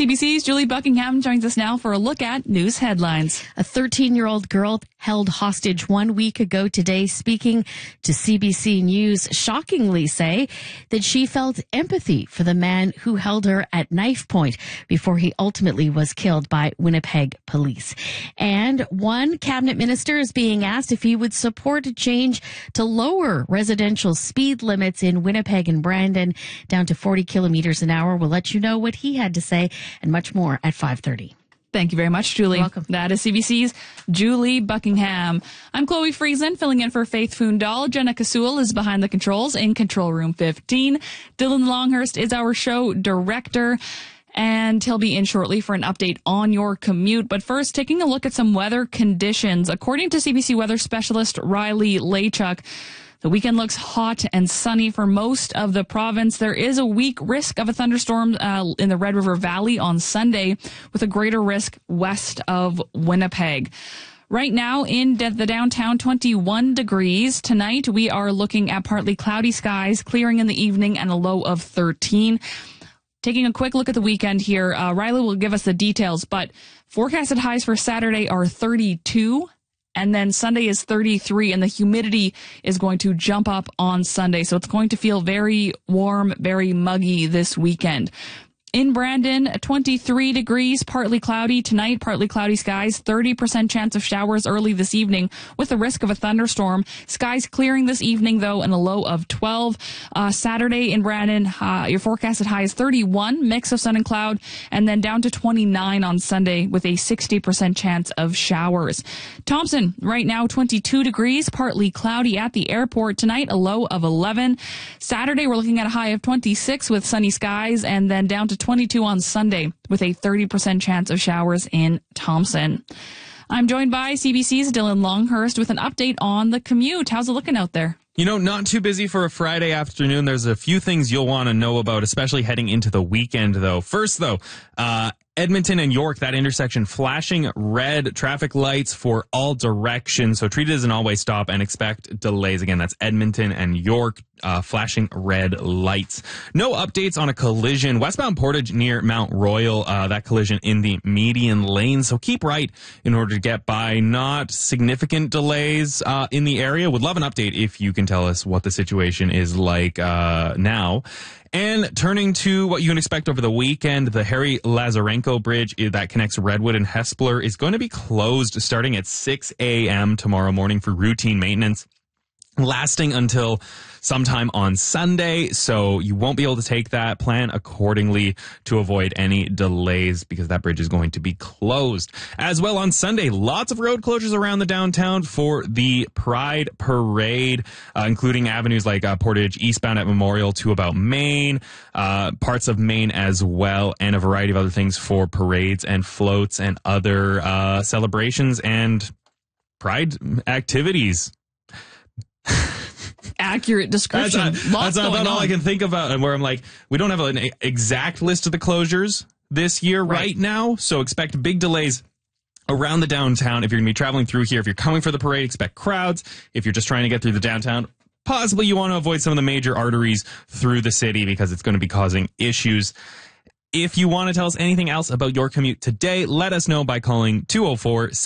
CBC's Julie Buckingham joins us now for a look at news headlines. A 13-year-old girl held hostage 1 week ago today, speaking to CBC News, shockingly say that she felt empathy for the man who held her at knife point before he ultimately was killed by Winnipeg police. And one cabinet minister is being asked if he would support a change to lower residential speed limits in Winnipeg and Brandon down to 40 kilometers an hour. We'll let you know what he had to say and much more at 5:30. Thank you very much, Julie. You're welcome. That is CBC's Julie Buckingham. I'm Chloe Friesen, filling in for Faith Fundal. Jenna Kasul is behind the controls in Control Room 15. Dylan Longhurst is our show director, and he'll be in shortly for an update on your commute. But first, taking a look at some weather conditions. According to CBC weather specialist Riley Laychuk, the weekend looks hot and sunny for most of the province. There is a weak risk of a thunderstorm in the Red River Valley on Sunday, with a greater risk west of Winnipeg. Right now in the downtown, 21 degrees. Tonight, we are looking at partly cloudy skies, clearing in the evening, and a low of 13. Taking a quick look at the weekend here, Riley will give us the details, but forecasted highs for Saturday are 32. And then Sunday is 33, and the humidity is going to jump up on Sunday. So it's going to feel very warm, very muggy this weekend. In Brandon, 23 degrees, partly cloudy. Tonight, partly cloudy skies, 30% chance of showers early this evening with the risk of a thunderstorm. Skies clearing this evening, though, and a low of 12. Saturday in Brandon, your forecasted high is 31, mix of sun and cloud, and then down to 29 on Sunday with a 60% chance of showers. Thompson, right now, 22 degrees, partly cloudy at the airport. Tonight, a low of 11. Saturday, we're looking at a high of 26 with sunny skies, and then down to 22 on Sunday with a 30% chance of showers in Thompson. I'm joined by CBC's Dylan Longhurst with an update on the commute. How's it looking out there? You know, not too busy for a Friday afternoon. There's a few things you'll want to know about, especially heading into the weekend, though. First, though, Edmonton and York, that intersection, flashing red traffic lights for all directions. So treat it as an all-way stop and expect delays. Again, that's Edmonton and York, flashing red lights. No updates on a collision westbound Portage near Mount Royal. That collision in the median lane. So keep right in order to get by. Not significant delays in the area. Would love an update if you can tell us what the situation is like now. And turning to what you can expect over the weekend, the Harry Lazarenko Bridge that connects Redwood and Hespeler is going to be closed starting at 6 a.m. tomorrow morning for routine maintenance, lasting until sometime on Sunday. So you won't be able to take that. Plan accordingly to avoid any delays because that bridge is going to be closed. As well on Sunday, lots of road closures around the downtown for the Pride Parade, including avenues like Portage eastbound at Memorial to about Main, parts of Main as well, and a variety of other things for parades and floats and other celebrations and Pride activities. Accurate description. That's about all I can think about, and where I'm like, we don't have an exact list of the closures this year right now, so expect big delays around the downtown. If you're going to be traveling through here, if you're coming for the parade, expect crowds. If you're just trying to get through the downtown, possibly you want to avoid some of the major arteries through the city because it's going to be causing issues. If you want to tell us anything else about your commute today, let us know by calling 204